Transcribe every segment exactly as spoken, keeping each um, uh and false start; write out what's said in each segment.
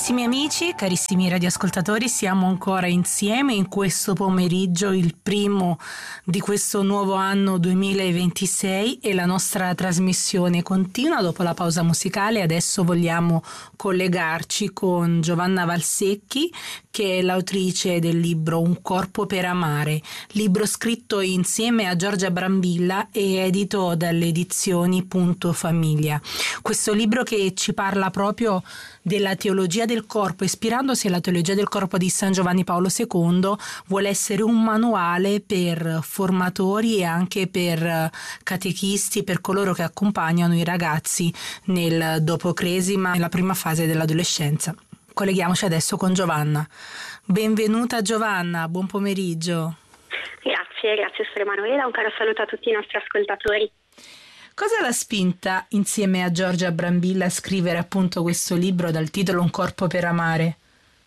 Carissimi amici, carissimi radioascoltatori, siamo ancora insieme in questo pomeriggio, il primo di questo nuovo anno duemilaventisei, e la nostra trasmissione continua dopo la pausa musicale. Adesso vogliamo collegarci con Giovanna Valsecchi, che è l'autrice del libro Un corpo per amare, libro scritto insieme a Giorgia Brambilla e edito dalle edizioni Punto Famiglia. Questo libro che ci parla proprio della teologia del corpo, ispirandosi alla teologia del corpo di San Giovanni Paolo secondo, vuole essere un manuale per formatori e anche per catechisti, per coloro che accompagnano i ragazzi nel dopocresima, nella prima fase dell'adolescenza. Colleghiamoci adesso con Giovanna. Benvenuta Giovanna, buon pomeriggio. Grazie, grazie Sor Emanuela, un caro saluto a tutti i nostri ascoltatori. Cosa l'ha spinta insieme a Giorgia Brambilla a scrivere appunto questo libro dal titolo Un corpo per amare?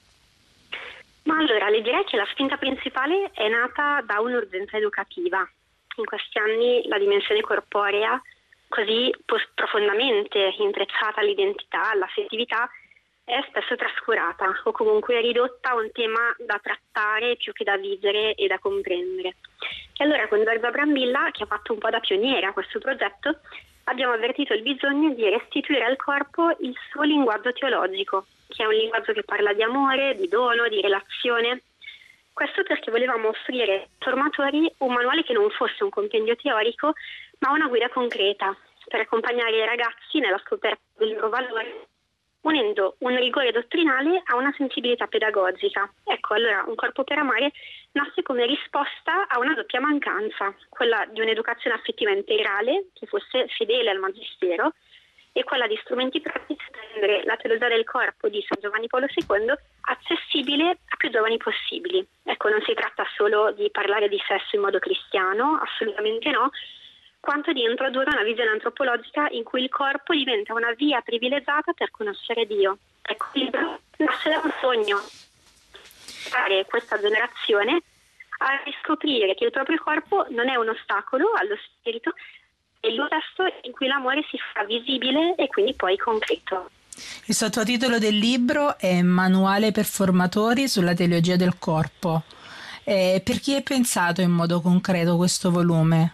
Ma allora, le direi che la spinta principale è nata da un'urgenza educativa. In questi anni la dimensione corporea, così profondamente intrecciata all'identità, all'affettività, è spesso trascurata o comunque ridotta a un tema da trattare più che da vivere e da comprendere. E allora con Giorgia Brambilla, che ha fatto un po' da pioniera a questo progetto, abbiamo avvertito il bisogno di restituire al corpo il suo linguaggio teologico, che è un linguaggio che parla di amore, di dono, di relazione. Questo perché volevamo offrire ai formatori un manuale che non fosse un compendio teorico, ma una guida concreta per accompagnare i ragazzi nella scoperta del loro valore, unendo un rigore dottrinale a una sensibilità pedagogica. Ecco, allora Un corpo per amare nasce come risposta a una doppia mancanza, quella di un'educazione affettiva integrale che fosse fedele al magistero e quella di strumenti pratici per rendere la teologia del corpo di San Giovanni Paolo secondo accessibile a più giovani possibili. Ecco, non si tratta solo di parlare di sesso in modo cristiano, assolutamente no, quanto di introdurre una visione antropologica in cui il corpo diventa una via privilegiata per conoscere Dio. Ecco, il libro nasce da un sogno, fare questa generazione a riscoprire che il proprio corpo non è un ostacolo allo spirito, è il luogo in cui l'amore si fa visibile e quindi poi concreto. Il sottotitolo del libro è Manuale per formatori sulla teologia del corpo. Eh, per chi è pensato in modo concreto questo volume?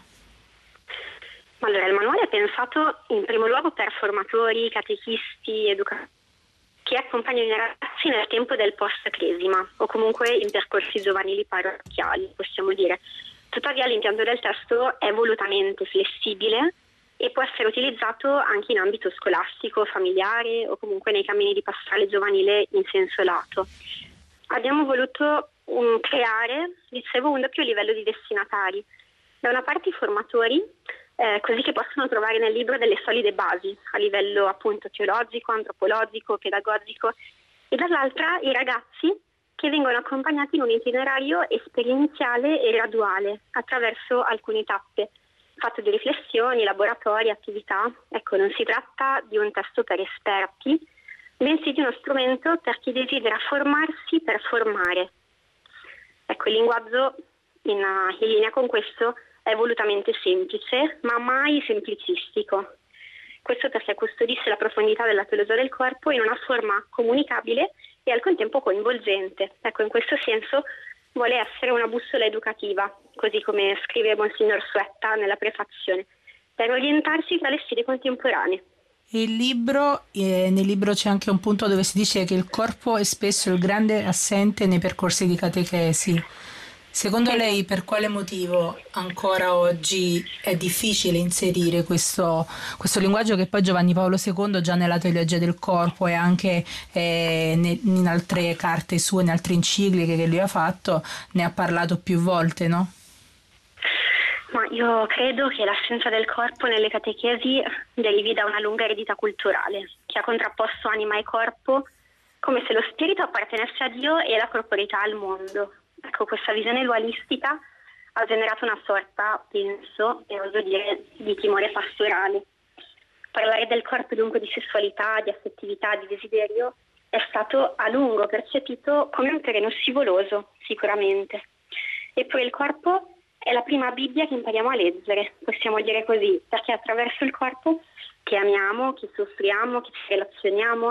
Allora, il manuale è pensato in primo luogo per formatori, catechisti, educatori che accompagnano i ragazzi nel tempo del post-cresima o comunque in percorsi giovanili parrocchiali, possiamo dire. Tuttavia l'impianto del testo è volutamente flessibile e può essere utilizzato anche in ambito scolastico, familiare o comunque nei cammini di pastorale giovanile in senso lato. Abbiamo voluto um, creare, dicevo, un doppio livello di destinatari. Da una parte i formatori, Eh, così che possono trovare nel libro delle solide basi a livello appunto teologico, antropologico, pedagogico, e dall'altra i ragazzi che vengono accompagnati in un itinerario esperienziale e graduale attraverso alcune tappe, fatto di riflessioni, laboratori, attività. Ecco, non si tratta di un testo per esperti, bensì di uno strumento per chi desidera formarsi per formare. Ecco, il linguaggio in, in linea con questo è volutamente semplice, ma mai semplicistico. Questo perché custodisce la profondità della teologia del corpo in una forma comunicabile e al contempo coinvolgente. Ecco, in questo senso vuole essere una bussola educativa, così come scrive Monsignor Suetta nella prefazione, per orientarsi tra le sfide contemporanee. Il libro, eh, nel libro c'è anche un punto dove si dice che il corpo è spesso il grande assente nei percorsi di catechesi. Secondo lei per quale motivo ancora oggi è difficile inserire questo, questo linguaggio che poi Giovanni Paolo secondo già nella teologia del corpo e anche eh, in altre carte sue, in altre encicliche che lui ha fatto, ne ha parlato più volte, no? Ma io credo che l'assenza del corpo nelle catechesi derivi da una lunga eredità culturale che ha contrapposto anima e corpo come se lo spirito appartenesse a Dio e la corporeità al mondo. Ecco, questa visione dualistica ha generato una sorta, penso, e oso dire, di timore pastorale. Parlare del corpo dunque di sessualità, di affettività, di desiderio è stato a lungo percepito come un terreno scivoloso, sicuramente. Eppure il corpo è la prima Bibbia che impariamo a leggere, possiamo dire così, perché attraverso il corpo che amiamo, che soffriamo, che ci relazioniamo,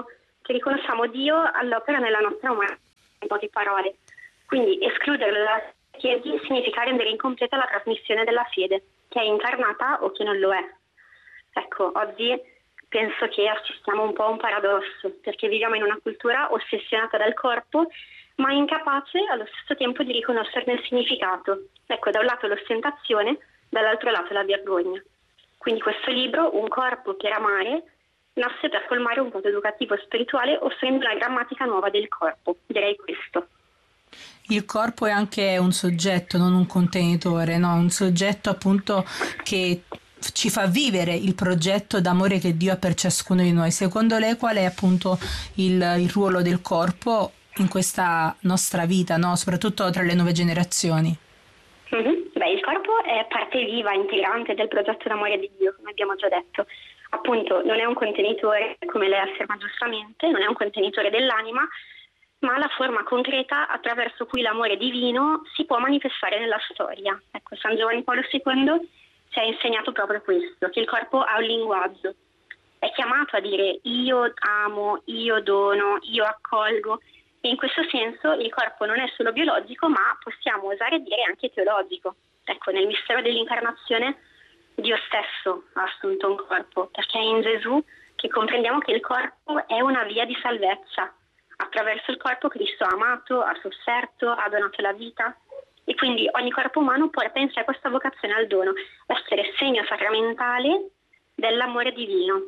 che riconosciamo Dio all'opera nella nostra umanità, in poche parole. Quindi escluderlo dalla Chiesa significa rendere incompleta la trasmissione della fede, che è incarnata o che non lo è. Ecco, oggi penso che assistiamo un po' a un paradosso, perché viviamo in una cultura ossessionata dal corpo, ma incapace allo stesso tempo di riconoscerne il significato. Ecco, da un lato l'ostentazione, dall'altro lato la vergogna. Quindi questo libro, Un corpo per amare, nasce per colmare un vuoto educativo spirituale offrendo una grammatica nuova del corpo. Direi questo. Il corpo è anche un soggetto, non un contenitore, no? Un soggetto appunto che ci fa vivere il progetto d'amore che Dio ha per ciascuno di noi. Secondo lei qual è appunto il, il ruolo del corpo in questa nostra vita, no? Soprattutto tra le nuove generazioni? Mm-hmm. Beh, il corpo è parte viva, integrante del progetto d'amore di Dio, come abbiamo già detto. Appunto, non è un contenitore, come lei afferma giustamente, non è un contenitore dell'anima, ma la forma concreta attraverso cui l'amore divino si può manifestare nella storia. Ecco, San Giovanni Paolo secondo ci ha insegnato proprio questo, che il corpo ha un linguaggio. È chiamato a dire io amo, io dono, io accolgo, e in questo senso il corpo non è solo biologico, ma possiamo osare dire anche teologico. Ecco, nel mistero dell'incarnazione Dio stesso ha assunto un corpo, perché è in Gesù che comprendiamo che il corpo è una via di salvezza. Attraverso il corpo Cristo ha amato, ha sofferto, ha donato la vita, e quindi ogni corpo umano porta in sé questa vocazione al dono, essere segno sacramentale dell'amore divino.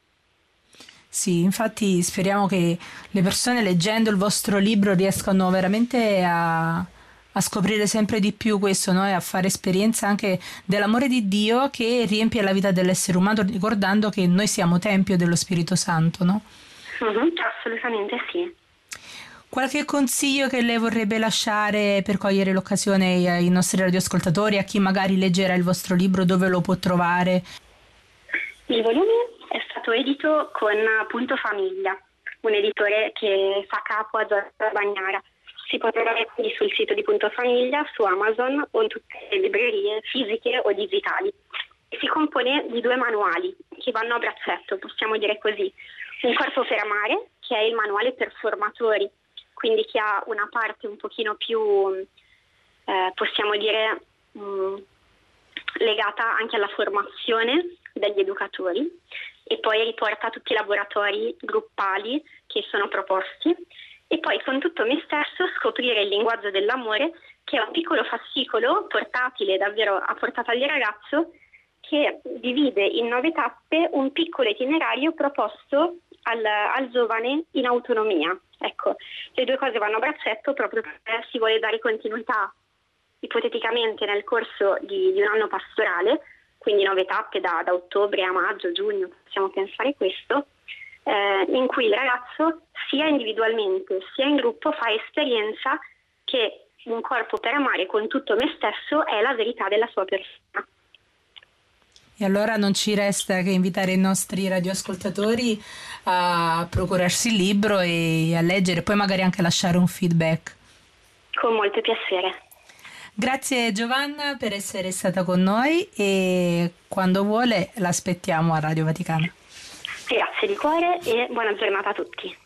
Sì, infatti speriamo che le persone leggendo il vostro libro riescano veramente a, a scoprire sempre di più questo, no? E a fare esperienza anche dell'amore di Dio che riempie la vita dell'essere umano, ricordando che noi siamo tempio dello Spirito Santo, no? Mm-hmm, assolutamente sì. Qualche consiglio che lei vorrebbe lasciare per cogliere l'occasione ai nostri radioascoltatori, a chi magari leggerà il vostro libro, dove lo può trovare? Il volume è stato edito con Punto Famiglia, un editore che fa capo a Giorgio Bagnara. Si può trovare quindi sul sito di Punto Famiglia, su Amazon o in tutte le librerie fisiche o digitali. E si compone di due manuali che vanno a braccetto, possiamo dire così. Un corpo per amare, che è il manuale per formatori, quindi che ha una parte un pochino più, eh, possiamo dire, mh, legata anche alla formazione degli educatori, e poi riporta tutti i laboratori gruppali che sono proposti, e poi con tutto me stesso scoprire il linguaggio dell'amore, che è un piccolo fascicolo portatile davvero a portata di ragazzo, che divide in nove tappe un piccolo itinerario proposto al, al giovane in autonomia. Ecco, le due cose vanno a braccetto proprio perché si vuole dare continuità ipoteticamente nel corso di, di un anno pastorale, quindi nove tappe da, da ottobre a maggio, giugno, possiamo pensare questo, eh, in cui il ragazzo sia individualmente sia in gruppo fa esperienza che un corpo per amare con tutto me stesso è la verità della sua persona. E allora non ci resta che invitare i nostri radioascoltatori a procurarsi il libro e a leggere, poi magari anche lasciare un feedback. Con molto piacere. Grazie Giovanna per essere stata con noi, e quando vuole l'aspettiamo a Radio Vaticana. Grazie di cuore e buona giornata a tutti.